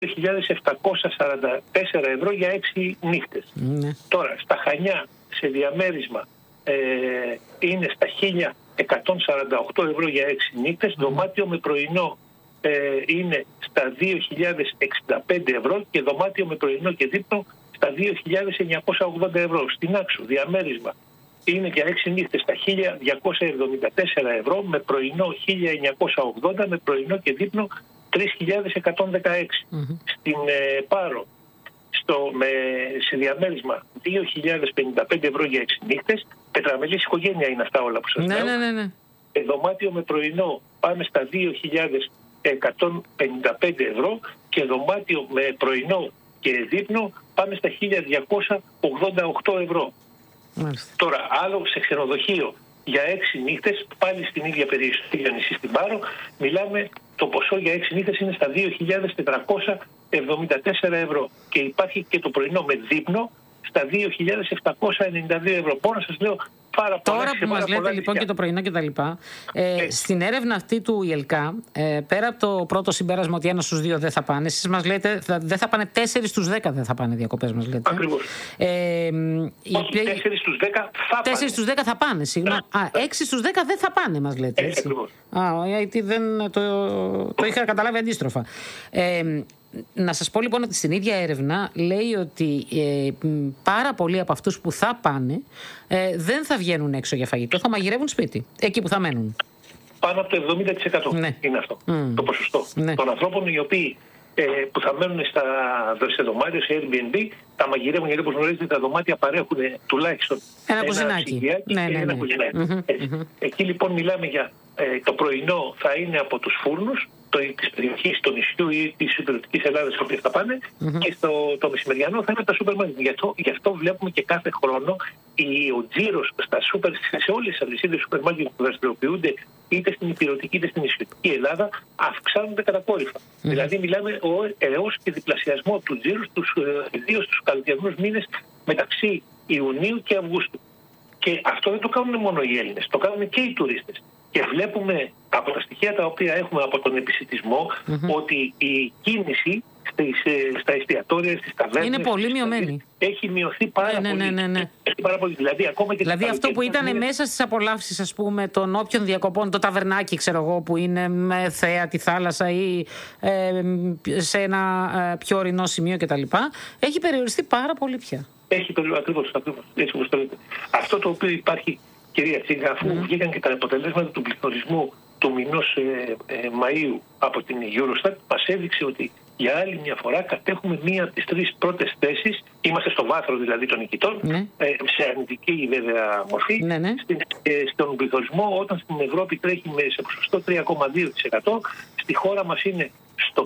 2.744 ευρώ για 6 νύχτες. Τώρα, στα Χανιά, σε διαμέρισμα, είναι στα 1.148 ευρώ για 6 νύχτες. Δωμάτιο με πρωινό είναι στα 2.065 ευρώ και δωμάτιο με πρωινό και δείπνο στα 2.980 ευρώ. Στην Άξο, διαμέρισμα, είναι για 6 νύχτες στα 1.274 ευρώ, με πρωινό 1.980, με πρωινό και δείπνο 3.116. Στην Πάρο, σε διαμέρισμα 2.055 ευρώ για 6 νύχτες. Πετραμελής οικογένεια είναι αυτά όλα που σας λέω. Ναι. Δωμάτιο με πρωινό πάμε στα 2.155 ευρώ και δωμάτιο με πρωινό και δείπνο πάμε στα 1.288 ευρώ. Τώρα, άλλο σε ξενοδοχείο για 6 νύχτες, πάλι στην ίδια περιοχή, για νησί στην Πάρο, μιλάμε, το ποσό για 6 νύχτες είναι στα 2.474 ευρώ και υπάρχει και το πρωινό με δείπνο στα 2.792 ευρώ. Μπορώ να σας λέω πάρα πολλά. Τώρα που μας λέτε λοιπόν και το πρωινό και τα λοιπά, στην έρευνα αυτή του ΙΕΛΚΑ, πέρα από το πρώτο συμπέρασμα ότι 1 στους 2 δεν θα πάνε, εσείς μας λέτε δεν θα πάνε, 4 στους 10 δεν θα πάνε διακοπές, μας λέτε. Ακριβώς. 4 στους 10 θα πάνε. 4 στους 10 θα πάνε, συγγνώμη. 6 στους 10 δεν θα πάνε, μας λέτε. Έτσι. Γιατί δεν το είχα καταλάβει αντίστροφα. Να σας πω λοιπόν ότι στην ίδια έρευνα λέει ότι πάρα πολλοί από αυτούς που θα πάνε δεν θα βγαίνουν έξω για φαγητό, θα μαγειρεύουν σπίτι, εκεί που θα μένουν. Πάνω από το 70% είναι αυτό το ποσοστό των ανθρώπων οι οποίοι που θα μένουν σε δωμάτια, σε Airbnb, τα μαγειρεύουν, γιατί όπως γνωρίζετε τα δωμάτια παρέχουν τουλάχιστον ένα κουζινάκι. Ένα κουζινάκι. Εκεί λοιπόν μιλάμε για το πρωινό θα είναι από τους φούρνους της περιοχής, του νησιού ή της υπηρετικής Ελλάδας, που θα πάνε, και το μεσημεριανό θα είναι τα σούπερ μάρκετ. Γι' αυτό βλέπουμε και κάθε χρόνο ο τζίρος σε όλες τις αλυσίδες σούπερ μάρκετ που δραστηριοποιούνται είτε στην υπηρετική είτε στην νησιωτική Ελλάδα αυξάνονται κατακόρυφα. Δηλαδή μιλάμε έως και διπλασιασμό του τζίρου ιδίως στους καλοκαιρινούς μήνες μεταξύ Ιουνίου και Αυγούστου. Και αυτό δεν το κάνουν μόνο οι Έλληνες, το κάνουν και οι τουρίστες. Και βλέπουμε από τα στοιχεία τα οποία έχουμε από τον επισιτισμό ότι η κίνηση στα εστιατόρια, στις ταβέρνες, είναι πολύ μειωμένη. Έχει μειωθεί πάρα πολύ. Δηλαδή αυτό που ήταν μέσα στις απολαύσεις, ας πούμε, των όποιων διακοπών, το ταβερνάκι, ξέρω εγώ, που είναι με θέα τη θάλασσα ή σε ένα πιο ορεινό σημείο κτλ., έχει περιοριστεί πάρα πολύ πια. Έχει ακριβώς, έτσι όπως το λέτε. Αυτό το οποίο υπάρχει, κυρία Τσίγκα, αφού βγήκαν και τα αποτελέσματα του πληθωρισμού του μηνός Μαΐου από την Eurostat, μας έδειξε ότι για άλλη μια φορά κατέχουμε μία από τις 3 πρώτες θέσεις. Είμαστε στο βάθρο δηλαδή των νικητών, σε αρνητική βέβαια μορφή, στον πληθωρισμό, όταν στην Ευρώπη τρέχει σε ποσοστό 3,2%, στη χώρα μας είναι στο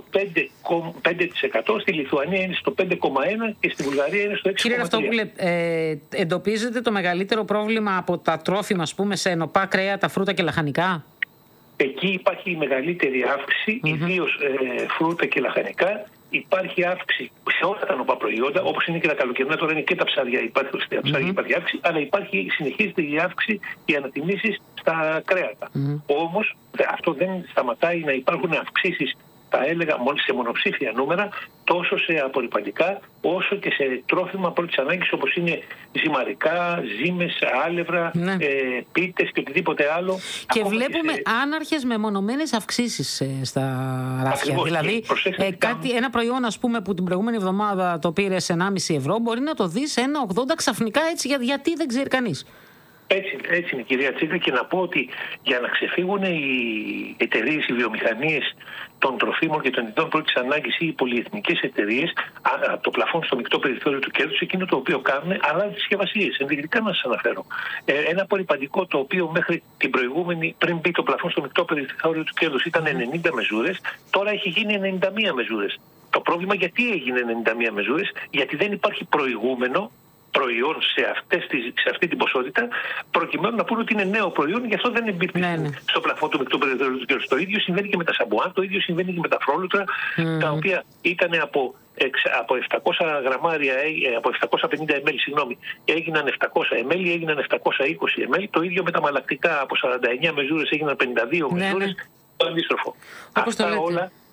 5%, στη Λιθουανία είναι στο 5,1% και στη Βουλγαρία είναι στο 6,3%. Κύριε Ραφτόπουλε, εντοπίζετε το μεγαλύτερο πρόβλημα από τα τρόφιμα, ας πούμε, σε ενοπά κρέατα, φρούτα και λαχανικά? Εκεί υπάρχει η μεγαλύτερη αύξηση, ιδίως φρούτα και λαχανικά. Υπάρχει αύξηση σε όλα τα νοπά προϊόντα, όπως είναι και τα καλοκαιρινά, τώρα είναι και τα ψάρια, υπάρχει αύξηση, αλλά συνεχίζεται η αύξηση, οι ανατιμήσεις στα κρέατα. Όμως αυτό δεν σταματάει να υπάρχουν αυξήσεις, θα έλεγα, μόλις σε μονοψήφια νούμερα, τόσο σε απορρυπαντικά όσο και σε τρόφιμα πρώτης ανάγκης, όπως είναι ζυμαρικά, ζύμες, άλευρα, πίτες και οτιδήποτε άλλο. Και βλέπουμε άναρχες μεμονωμένες αυξήσεις στα ράφια. Δηλαδή, ένα προϊόν, ας πούμε, που την προηγούμενη εβδομάδα το πήρε σε 1,5 ευρώ, μπορεί να το δει σε 1,80 ξαφνικά, έτσι, γιατί δεν ξέρει κανείς. Έτσι είναι, κυρία Τσίγκα, και να πω ότι για να ξεφύγουν οι εταιρείες, οι βιομηχανίες των τροφίμων και των ειδών πρώτης ανάγκης ή οι πολυεθνικές εταιρείες από το πλαφόν στο μεικτό περιθώριο του κέρδους, εκείνο το οποίο κάνουν, αλλάζει τις συσκευασίες. Ενδεικτικά να σας αναφέρω. Ένα απορρυπαντικό το οποίο μέχρι την προηγούμενη, πριν μπει το πλαφόν στο μεικτό περιθώριο του κέρδους, ήταν 90 μεζούρες, τώρα έχει γίνει 91 μεζούρες. Το πρόβλημα γιατί έγινε 91 μεζούρες? Γιατί δεν υπάρχει προηγούμενο προϊόν σε αυτή την ποσότητα, προκειμένου να πούνε ότι είναι νέο προϊόν, γι' αυτό δεν εμπίπτει στο πλαφόν του μεικτού περιθώριου του κέρδους. Το ίδιο συμβαίνει και με τα σαμπουάν, το ίδιο συμβαίνει και με τα φρόλουτρα, τα οποία ήταν από 700 γραμμάρια, από 750 ml, έγιναν 700 ml, έγιναν 720 ml. Το ίδιο με τα μαλακτικά, από 49 μεζούρες έγιναν 52 μεζούρες, το αντίστροφο.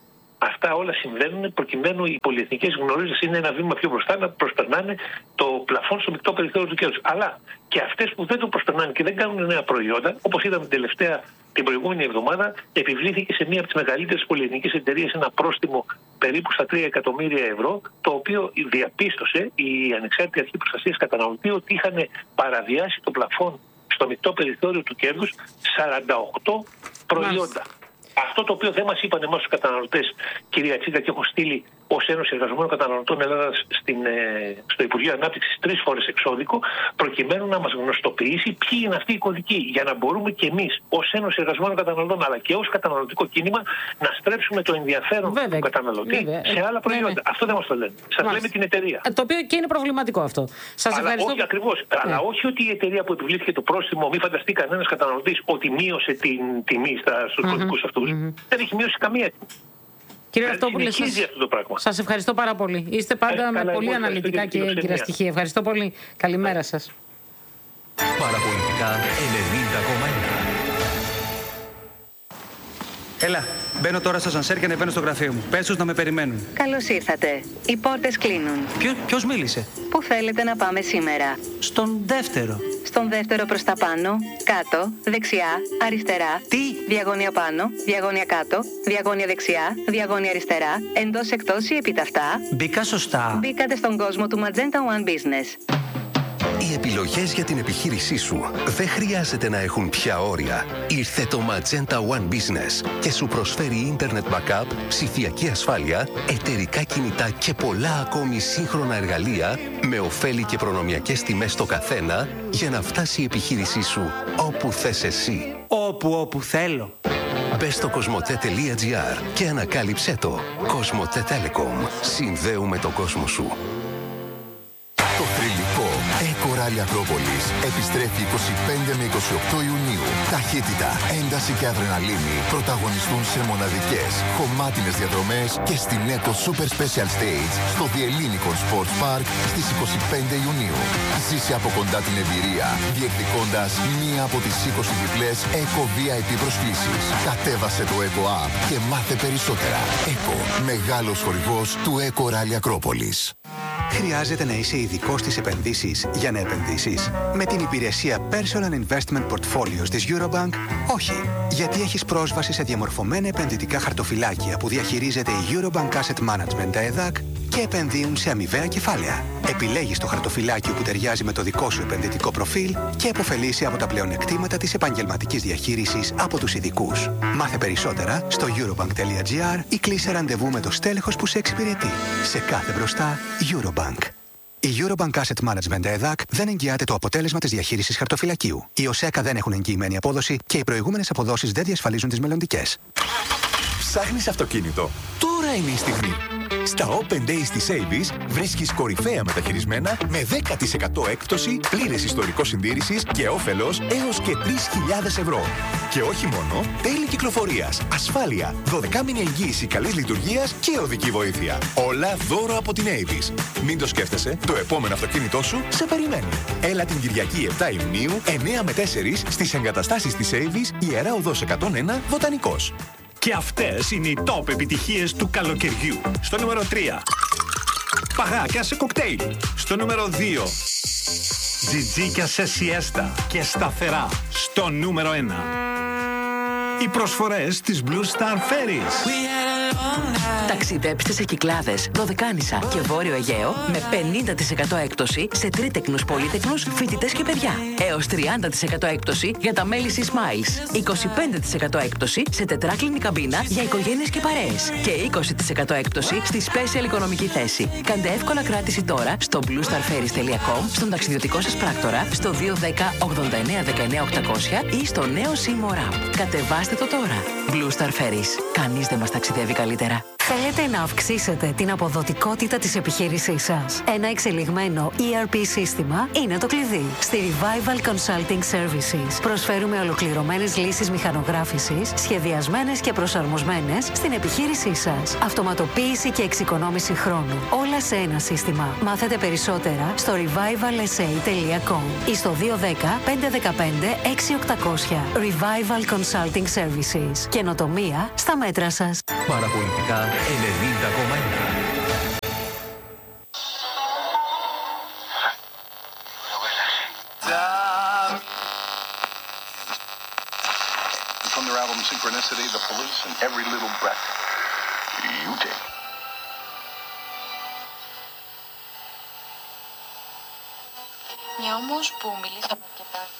Αυτά όλα συμβαίνουν προκειμένου οι πολυεθνικές, γνωρίζοντας, είναι ένα βήμα πιο μπροστά, να προσπερνάνε το πλαφόν στο μεικτό περιθώριο του κέρδους. Αλλά και αυτές που δεν το προσπερνάνε και δεν κάνουν νέα προϊόντα, όπως είδαμε την προηγούμενη εβδομάδα, επιβλήθηκε σε μία από τις μεγαλύτερες πολυεθνικές εταιρείες ένα πρόστιμο περίπου στα 3 εκατομμύρια ευρώ, το οποίο διαπίστωσε η Ανεξάρτητη Αρχή Προστασίας Καταναλωτή ότι είχαν παραβιάσει το πλαφόν στο μεικτό περιθώριο του κέρδους 48 προϊόντα. Αυτό το οποίο δεν μας είπαν εμάς τους καταναλωτές, κυρία Τσίκα, και έχω στείλει ως Ένωση Εργαζομένων Καταναλωτών Ελλάδας στο Υπουργείο Ανάπτυξης 3 φορές εξώδικο, προκειμένου να μας γνωστοποιήσει ποιοι είναι αυτοί οι κωδικοί, για να μπορούμε και εμείς ως Ένωση Εργαζομένων Καταναλωτών, αλλά και ως καταναλωτικό κίνημα, να στρέψουμε το ενδιαφέρον του καταναλωτή σε άλλα προϊόντα. Αυτό δεν μας το λένε. Σας λέμε την εταιρεία. Το οποίο και είναι προβληματικό αυτό. Σας ευχαριστώ. Όχι ακριβώς. Αλλά όχι ότι η εταιρεία που επιβλήθηκε το πρόστιμο, μην φανταστεί κανένας καταναλωτής ότι μείωσε την τιμή στους κωδικούς αυτούς. Δεν έχει μειώσει καμία τιμή. Κύριε Ραυτόπουλε, σας ευχαριστώ πάρα πολύ. Είστε πάντα με πολύ αναλυτικά και έγκυρα στοιχεία. Ευχαριστώ πολύ. Καλημέρα σας. Παραπολιτικά 90,1. Έλα, μπαίνω τώρα στο σανσέρ και ανεβαίνω στο γραφείο μου. Πες τους να με περιμένουν. Καλώς ήρθατε. Οι πόρτες κλείνουν. Ποιος μίλησε? Πού θέλετε να πάμε σήμερα? Στον δεύτερο. Στον δεύτερο προς τα πάνω, κάτω, δεξιά, αριστερά. Τι? Διαγώνια πάνω, διαγώνια κάτω, διαγώνια δεξιά, διαγώνια αριστερά, εντός εκτός ή επιταυτά. Μπήκα σωστά. Μπήκατε στον κόσμο του Magenta One Business. Οι επιλογές για την επιχείρησή σου δεν χρειάζεται να έχουν πια όρια. Ήρθε το Magenta One Business και σου προσφέρει Internet Backup, ψηφιακή ασφάλεια, εταιρικά κινητά και πολλά ακόμη σύγχρονα εργαλεία με ωφέλη και προνομιακές τιμές στο καθένα για να φτάσει η επιχείρησή σου όπου θες εσύ. Όπου θέλω. Μπες στο cosmote.gr και ανακάλυψέ το. Cosmote Telecom. Συνδέουμε τον κόσμο σου. Το θρυλικό Eco Rally Ακρόπολης επιστρέφει 25 με 28 Ιουνίου. Ταχύτητα, ένταση και αδρεναλίνη πρωταγωνιστούν σε μοναδικές, χωμάτινες διαδρομές και στην Eco Super Special Stage στο Διελλήνικον Sports Park στις 25 Ιουνίου. Ζήσε από κοντά την εμπειρία, διεκδικώντας μία από τις 20 διπλές Eco VIP προσκλήσεις. Κατέβασε το Eco App και μάθε περισσότερα. Eco, μεγάλος χορηγός του Eco Rally Ακρόπολης. Χρειάζεται να είσαι ειδικός στις επενδύσεις για να επενδύσεις? Με την υπηρεσία Personal Investment Portfolios της Eurobank, όχι. Γιατί έχεις πρόσβαση σε διαμορφωμένα επενδυτικά χαρτοφυλάκια που διαχειρίζεται η Eurobank Asset Management ΕΔΑΚ και επενδύουν σε αμοιβαία κεφάλαια. Επιλέγεις το χαρτοφυλάκιο που ταιριάζει με το δικό σου επενδυτικό προφίλ και επωφελείσαι από τα πλεονεκτήματα της επαγγελματικής διαχείρισης από τους ειδικούς. Μάθε περισσότερα στο eurobank.gr ή κλείσε ραντεβού με το στέλεχος που σε εξυπηρετεί. Σε κάθε μπροστά, Eurobank. Η Eurobank Asset Management ΕΔΑΚ δεν εγγυάται το αποτέλεσμα της διαχείρισης χαρτοφυλακίου. Οι ΟΣΕΚΑ δεν έχουν εγγυημένη απόδοση και οι προηγούμενες αποδόσεις δεν διασφαλίζουν τις μελλοντικές. Ψάχνεις αυτοκίνητο? Τώρα είναι η στιγμή. Στα Open Days της Avis βρίσκεις κορυφαία μεταχειρισμένα με 10% έκπτωση, πλήρες ιστορικό συντήρησης και όφελος έως και 3.000 ευρώ. Και όχι μόνο, τέλη κυκλοφορίας, ασφάλεια, 12μηνη εγγύηση καλής λειτουργίας και οδική βοήθεια. Όλα δώρο από την Avis. Μην το σκέφτεσαι, το επόμενο αυτοκίνητό σου σε περιμένει. Έλα την Κυριακή 7 Ιουνίου, 9 με 4 στις εγκαταστάσεις της Avis, Ιερά Οδός 101, Βοτανικός. Και αυτές είναι οι top επιτυχίες του καλοκαιριού. Στο νούμερο 3. Παγάκια σε κοκτέιλ. Στο νούμερο 2. Τζιτζίκια σε σιέστα και σταθερά. Στο νούμερο 1. Οι προσφορές της Blue Star Ferries. Ταξιδέψτε σε Κυκλάδες, Δωδεκάνησα και Βόρειο Αιγαίο με 50% έκπτωση σε τρίτεκνους, πολύτεκνους, φοιτητές και παιδιά. Έως 30% έκπτωση για τα μέλη Smiles. 25% έκπτωση σε τετράκλινη καμπίνα για οικογένειες και παρέες. Και 20% έκπτωση στη special οικονομική θέση. Κάντε εύκολα κράτηση τώρα στο bluestarferries.com, στον ταξιδιωτικό σας πράκτορα, στο 210 89 19 800 ή στο νέο Seymour App. Κατεβάστε το τώρα. Blue Star Ferries. Κανείς δεν μας ταξιδεύει καλύτερα. Θέλετε να αυξήσετε την αποδοτικότητα της επιχείρησής σας? Ένα εξελιγμένο ERP σύστημα είναι το κλειδί. Στη Revival Consulting Services προσφέρουμε ολοκληρωμένες λύσεις μηχανογράφησης, σχεδιασμένες και προσαρμοσμένες στην επιχείρησή σας. Αυτοματοποίηση και εξοικονόμηση χρόνου. Όλα σε ένα σύστημα. Μάθετε περισσότερα στο revivalsa.com ή στο 210 515 6800. Revival Consulting Services. Καινοτομία στα μέτρα σας. Παραπολιτικά From their album Synchronicity, The Police, and Every Little Breath You Take. Μια όμως που μιλήσαμε και τα